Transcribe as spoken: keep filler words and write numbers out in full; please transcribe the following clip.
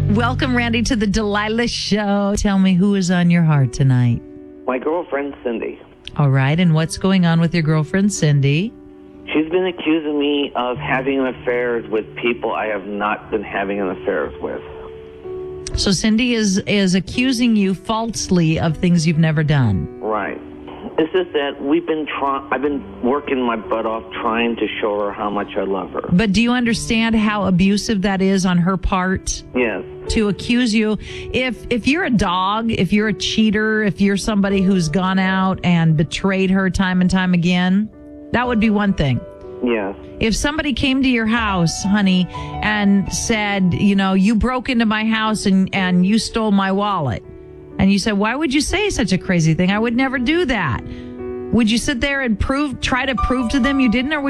Welcome, Randy, to the Delilah Show. Tell me, who is on your heart tonight? My girlfriend, Cindy. All right, and what's going on with your girlfriend, Cindy? She's been accusing me of having affairs with people I have not been having affairs with. So Cindy is, is accusing you falsely of things you've never done. Right. It's just that we've been trying. I've been working my butt off trying to show her how much I love her. But do you understand how abusive that is on her part? Yes. To accuse you. If if you're a dog, if you're a cheater, if you're somebody who's gone out and betrayed her time and time again, that would be one thing. Yes. If somebody came to your house, honey, and said, you know, you broke into my house and, and you stole my wallet, and you said, why would you say such a crazy thing? I would never do that. Would you sit there and prove, try to prove to them you didn't, or would